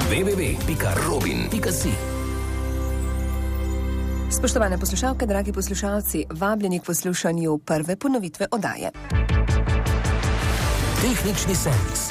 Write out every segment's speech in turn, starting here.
www.robin.si. Spoštovane poslušalke, dragi poslušalci, vabljeni k poslušanju prve ponovitve oddaje. Tehnični servis.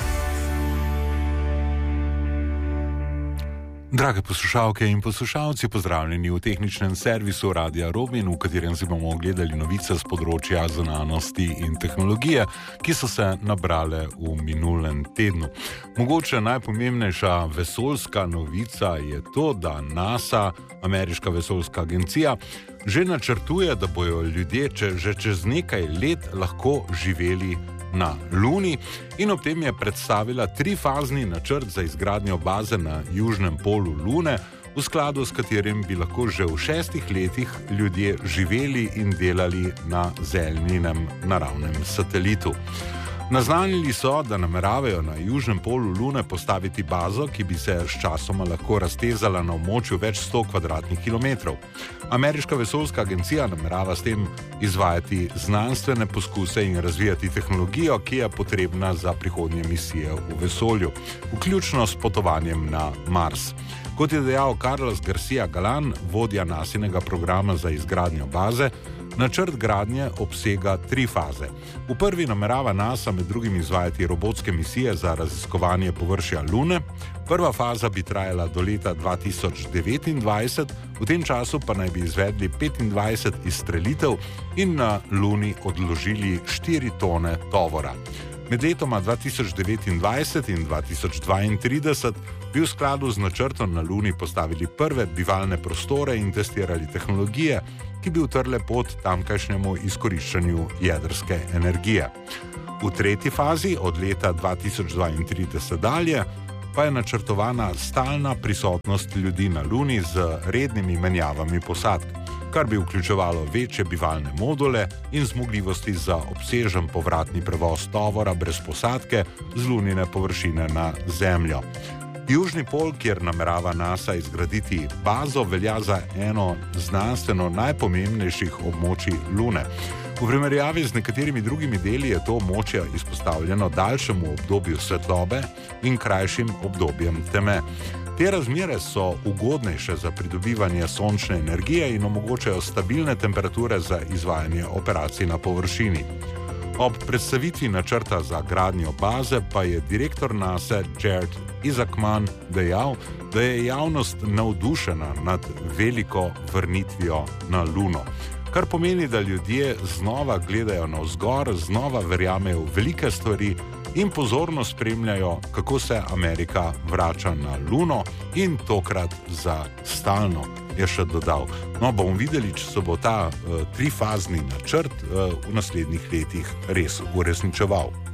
Drage poslušalke in poslušalci, pozdravljeni v tehničnem servisu Radia Robin, v katerem si bomo ogledali novice z področja znanosti in tehnologije, ki so se nabrale v minulem tednu. Mogoče najpomembnejša vesoljska novica je to, da NASA, ameriška vesoljska agencija, že načrtuje, da bojo ljudje že čez nekaj let lahko živeli na Luni in ob tem je predstavila trifazni načrt za izgradnjo baze na južnem polu Lune, v skladu s katerim bi lahko že v 6 letih ljudje živeli in delali na Zemljinem naravnem satelitu. Naznanili so, da nameravajo na južnem polu Lune postaviti bazo, ki bi se sčasoma lahko raztezala na območju več 100 kvadratnih kilometrov. Ameriška vesoljska agencija namerava s tem izvajati znanstvene poskuse in razvijati tehnologijo, ki je potrebna za prihodnje misije v vesolju, vključno s potovanjem na Mars. Kot je dejal Carlos Garcia Galan, vodja NASInega programa za izgradnjo baze, načrt gradnje obsega 3 faze. V prvi namerava NASA med drugim izvajati robotske misije za raziskovanje površja Lune. Prva faza bi trajala do leta 2029, v tem času pa naj bi izvedli 25 izstrelitev in na Luni odložili 4 tone tovora. Med letoma 2029 in 2032 bi v skladu z načrtom na Luni postavili prve bivalne prostore in testirali tehnologije, ki bi utrle pot tamkajšnjemu izkoriščanju jedrske energije. V tretji fazi, od leta 2032 dalje, pa je načrtovana stalna prisotnost ljudi na Luni z rednimi menjavami posadk, kar bi vključevalo večje bivalne module in zmogljivosti za obsežen povratni prevoz tovora brez posadke z Lunine površine na Zemljo. Južni pol, kjer namerava NASA izgraditi bazo, velja za eno znanstveno najpomembnejših območij Lune. V primerjavi z nekaterimi drugimi deli je to območje izpostavljeno daljšemu obdobju svetlobe in krajšim obdobjem teme. Te razmere so ugodnejše za pridobivanje sončne energije in omogočajo stabilne temperature za izvajanje operacij na površini. Ob predstavitvi načrta za gradnjo baze pa je direktor NASA Jared Isaacman dejal, da je javnost navdušena nad veliko vrnitvijo na Luno, kar pomeni, da ljudje znova gledajo navzgor, znova verjamejo v velike stvari in pozorno spremljajo, kako se Amerika vrača na Luno in tokrat za stalno, je še dodal. No, bomo videli, če se bo ta trifazni načrt v naslednjih letih res uresničeval.